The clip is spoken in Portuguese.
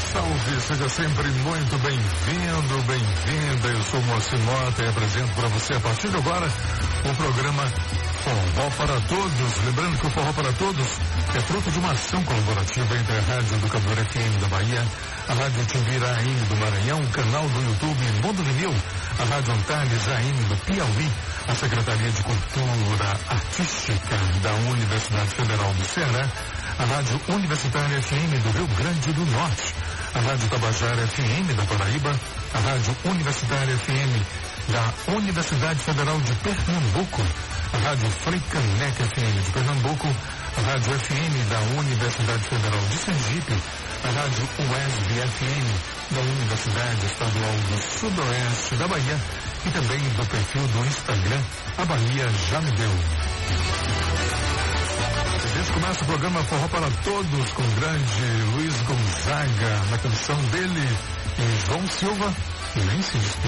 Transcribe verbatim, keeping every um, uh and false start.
salve, seja sempre muito bem-vindo, bem-vinda. Eu sou o Moacir Mota e apresento para você a partir de agora o programa Forró para Todos. Lembrando que o Forró para Todos é fruto de uma ação colaborativa entre a Rádio Educadora F M da Bahia, a Rádio Timbira A M do Maranhão, o canal do YouTube Mundo Vinil, a Rádio Antares A M do Piauí, a Secretaria de Cultura Artística da Universidade Federal do Ceará, a Rádio Universitária F M do Rio Grande do Norte, a Rádio Tabajara F M da Paraíba, a Rádio Universitária F M da Universidade Federal de Pernambuco, a Rádio Freicaneca F M de Pernambuco, a Rádio F M da Universidade Federal de Sergipe, a Rádio U E S B F M da Universidade Estadual do Sudoeste da Bahia e também do perfil do Instagram, a Bahia Já Me Deu. A gente começa o programa Forró para Todos com o grande Luiz Gonzaga, na canção dele e João Silva, que nem se despediu.